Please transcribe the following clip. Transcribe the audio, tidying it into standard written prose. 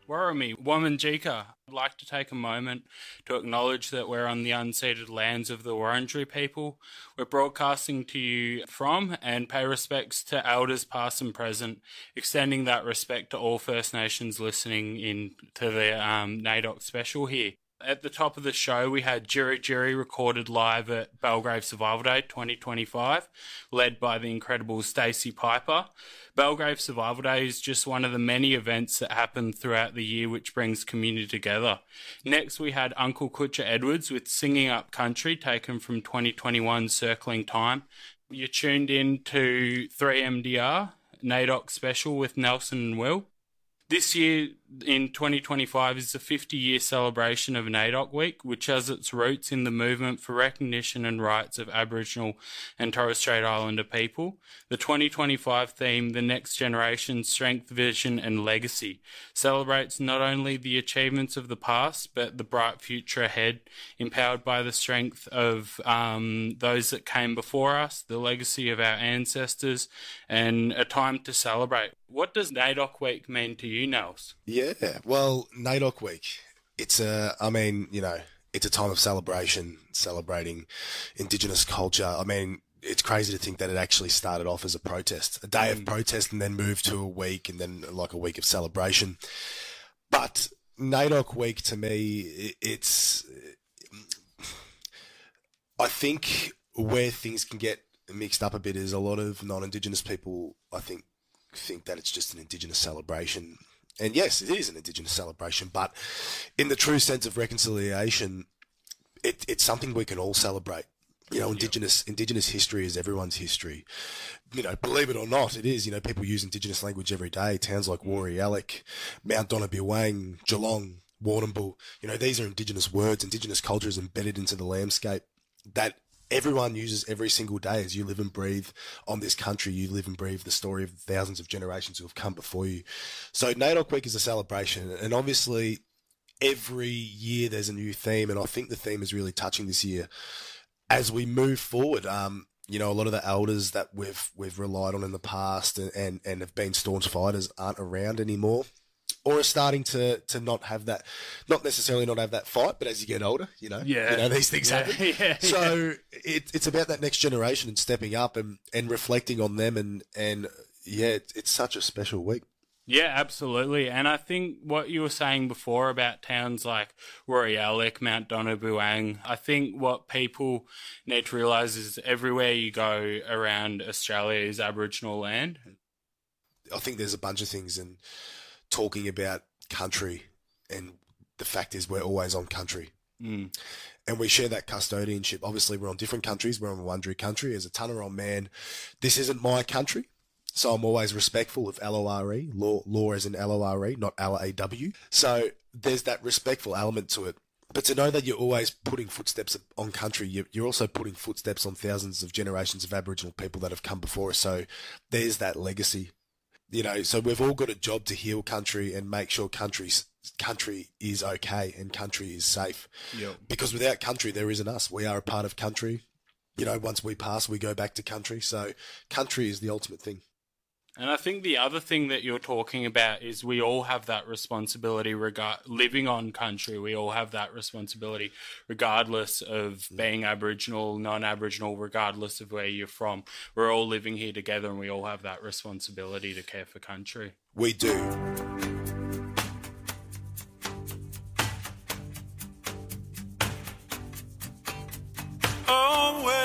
Warami, Wominjeka. I'd like to take a moment to acknowledge that we're on the unceded lands of the Wurundjeri people. We're broadcasting to you from and pay respects to elders past and present, extending that respect to all First Nations listening in to the NAIDOC special here. At the top of the show, we had Jiri Jiri recorded live at Belgrave Survival Day 2025, led by the incredible Stacey Piper. Belgrave Survival Day is just one of the many events that happen throughout the year which brings community together. Next, we had Uncle Kutcha Edwards with Singing Up Country, taken from 2021 Circling Time. You're tuned in to 3MDR, NAIDOC special with Nelson and Will. This year, in 2025, is the 50-year celebration of NAIDOC Week, which has its roots in the movement for recognition and rights of Aboriginal and Torres Strait Islander people. The 2025 theme, The Next Generation, Strength, Vision and Legacy, celebrates not only the achievements of the past, but the bright future ahead, empowered by the strength of those that came before us, the legacy of our ancestors, and a time to celebrate. What does NAIDOC Week mean to you, Nels? Yeah, well, NAIDOC Week, it's a time of celebration, celebrating Indigenous culture. I mean, it's crazy to think that it actually started off as a protest, a day of protest, and then moved to a week, and then like a week of celebration. But NAIDOC Week, to me, I think where things can get mixed up a bit is a lot of non-Indigenous people, I think that it's just an Indigenous celebration. And yes, it is an Indigenous celebration, but in the true sense of reconciliation, it's something we can all celebrate. You know, Indigenous history is everyone's history. You know, believe it or not, it is. You know, people use Indigenous language every day. Towns like Warrialec, Mount Donabeawang, Geelong, Warrnambool, you know, these are Indigenous words. Indigenous culture is embedded into the landscape that everyone uses every single day. As you live and breathe on this country, you live and breathe the story of thousands of generations who have come before you. So NAIDOC Week is a celebration, and obviously every year there's a new theme, and I think the theme is really touching this year as we move forward. You know, a lot of the elders that we've relied on in the past and have been staunch fighters aren't around anymore, or are starting to not have that, not necessarily not have that fight, but as you get older, you know, these things happen. So it's about that next generation and stepping up and reflecting on them, and it's such a special week. Yeah, absolutely. And I think what you were saying before about towns like Warrialec, Mount Donabeawang, I think what people need to realise is everywhere you go around Australia is Aboriginal land. I think there's a bunch of things, and talking about country, and the fact is we're always on country. And we share that custodianship. Obviously, we're on different countries. We're on Wurundjeri country. As a Tanarong man, this isn't my country, so I'm always respectful of L-O-R-E, law as in L-O-R-E, not L-A-W. So there's that respectful element to it. But to know that you're always putting footsteps on country, you're also putting footsteps on thousands of generations of Aboriginal people that have come before us. So there's that legacy. You know, so we've all got a job to heal country and make sure country is okay and country is safe. Yep. Because without country, there isn't us. We are a part of country. You know, once we pass, we go back to country. So country is the ultimate thing. And I think the other thing that you're talking about is we all have that responsibility living on country. We all have that responsibility regardless of being Aboriginal, non-Aboriginal, regardless of where you're from. We're all living here together, and we all have that responsibility to care for country. We do. Oh, well.